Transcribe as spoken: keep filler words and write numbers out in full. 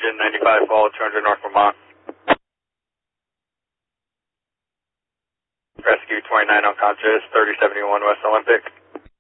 engine, ninety-five fall, two hundred North Vermont. Rescue twenty-nine unconscious, thirty seventy-one West Olympic.